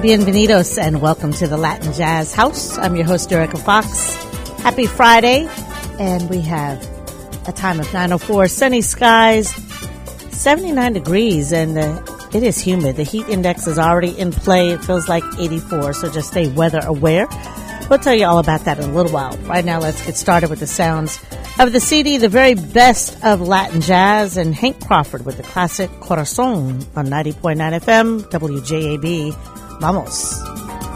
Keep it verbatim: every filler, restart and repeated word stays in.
Bienvenidos and welcome to the Latin Jazz House. I'm your host, Erica Fox. Happy Friday, and we have a time of nine oh four, sunny skies, seventy-nine degrees, and uh, it is humid. The heat index is already in play. It feels like eighty-four, so just stay weather aware. We'll tell you all about that in a little while. Right now, let's get started with the sounds of the C D, the very best of Latin jazz, and Hank Crawford with the classic Corazon on ninety point nine F M, W J A B. Vamos.